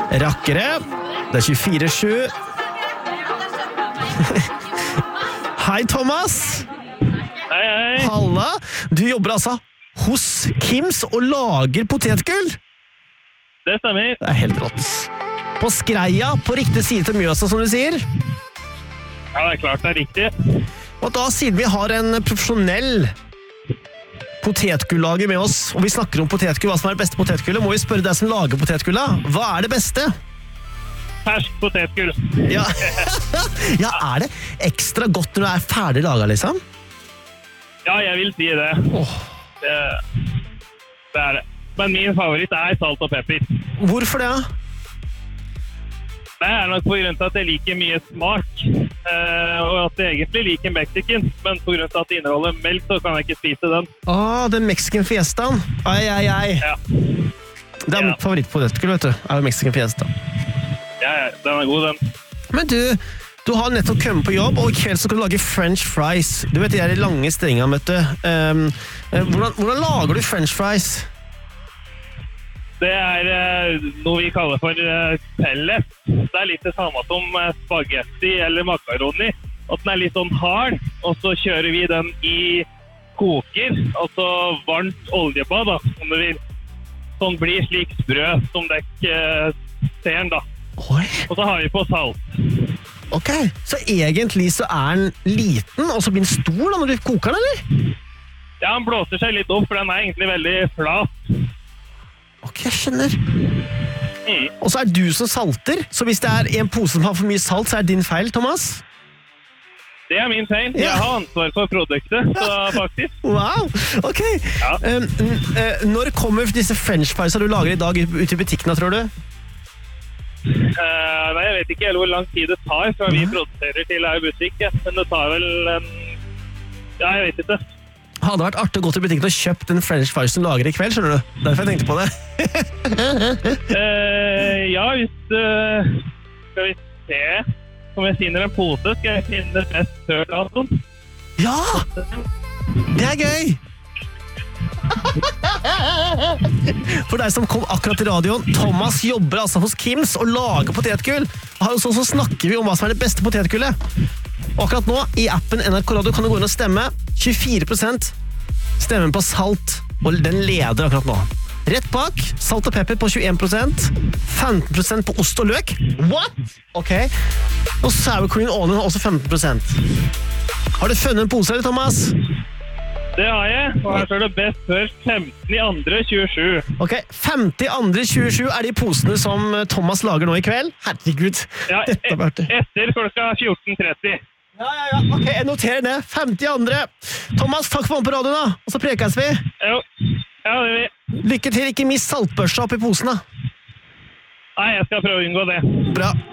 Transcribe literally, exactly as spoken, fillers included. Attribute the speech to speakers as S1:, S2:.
S1: Rakkere. Det er tjuefire sju. Hei, Thomas.
S2: Hei, hei.
S1: Halla. Du jobber altså hos Kims og lager potetgull.
S2: Det stemmer.
S1: Det er helt rått. På Skreia, på riktig side til Mjøsa, som du sier.
S2: Ja, det er klart det er riktig.
S1: Og da, siden vi har en profesjonell potetgullager med oss, og vi snakker om potetgull, hva som er det beste potetgullet, må vi spørre deg som lager potetgullet. Hva er det beste?
S2: Fersk potetgull.
S1: Ja. Ja, er det ekstra godt når du er ferdig laget, liksom?
S2: Ja, jeg vil si det.
S1: Åh.
S2: Det, det er det. Men min favoritt er salt og pepper.
S1: Hvorfor det?
S2: Det er nok på grunn av at jeg liker mye smak, eh, og at jeg egentlig liker Mexican, men på grunn av at det inneholder melk, så kan jeg ikke spise den.
S1: Ah, den Mexican Fiestaen. Ai, ai, ai.
S2: Ja.
S1: Det er
S2: Ja.
S1: mitt favorittpotetgull, vet du. Er jo Mexican Fiesta.
S2: Ja, ja, den er god, den.
S1: Men du, du har nettopp kommet på jobb, og i kveld så skal du lage french fries. Du vet, de er i lange strenger, vet du. Um, eh, hvordan, hvordan lager du french fries?
S2: Det er eh, noe vi kaller for eh, pellet. Det er litt det samme som eh, spagetti eller makaroni. At den er litt sånn hard, og så kjører vi den i koker, altså varmt oljebad, da, som det vil. Sånn blir slik sprø som dekk eh, ser den, da.
S1: Oi.
S2: Og så har vi på salt.
S1: Ok, så egentlig så er den liten, og så blir den stor da når du koker den, eller?
S2: Ja, den blåser seg litt opp, for den er egentlig veldig flat.
S1: Ok, jeg skjønner.
S2: Mm.
S1: Og så er du som salter, så hvis det er en pose som har for mye salt, så er det din feil, Thomas?
S2: Det er min feil.
S1: Ja.
S2: Jeg har ansvar for produktet, så faktisk.
S1: Wow, ok.
S2: Ja.
S1: Um, n- eh, når kommer disse french friesa du lager i dag ut i butikkene, tror du?
S2: Eh, nei, jeg vet ikke helt hvor lang tid det tar fra vi produserer til er i butikk, ja. Men det tar vel en... Ja, jeg vet ikke.
S1: Hadde vært artig å gå til butikken og kjøpt en french fries som lager i kveld, skjønner du? Derfor jeg tenkte på det.
S2: Eh, ja, hvis... eh, skal vi se... Om jeg finner en pose, skal jeg finne best før datoen.
S1: Ja! Det er gøy! For deg som kom akkurat i radioen, Thomas jobber altså hos Kims og lager potetgull. Og så, så snakker vi om hva som er det beste potetgullet. Og akkurat nå, i appen N R K Radio, kan du gå inn og stemme. tjuefire prosent stemmer på salt, og den leder akkurat nå. Rett bak, salt og pepper på tjueen prosent, femten prosent på ost og løk. What? Ok. Og sour cream og onion også femten prosent. Har du funnet en pose, eller, Thomas?
S2: Det har jeg, og her står det best før femten i andre tjuesju.
S1: Ok, femti andre tjuesju er de posene som Thomas lager nå i kveld. Herregud,
S2: Ja,
S1: dette er verdt det.
S2: et, etter klokka fjorten tretti.
S1: Ja, ja, ja, ok, jeg noterer det. femti andre. Thomas, takk for å være på radio da, og så prekes vi.
S2: Jo, ja, det vil.
S1: Lykke til, ikke mist saltbørsa opp i posen da.
S2: Nei, jeg skal prøve å unngå det.
S1: Bra.